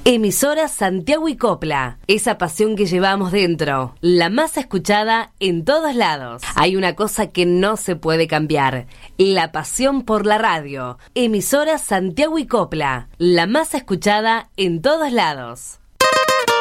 Emisora Santiago y Copla, esa pasión que llevamos dentro, la más escuchada en todos lados. Hay una cosa que no se puede cambiar, la pasión por la radio. Emisora Santiago y Copla, la más escuchada en todos lados.